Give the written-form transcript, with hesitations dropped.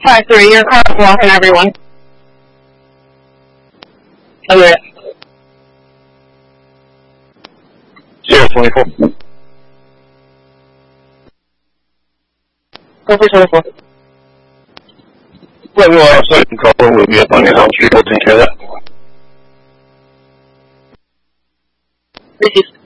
5-3, your car is walking everyone. Okay. 024. Go for 24. Let me know so I can call and we'll be up on your home street. We'll take care of that. Receive.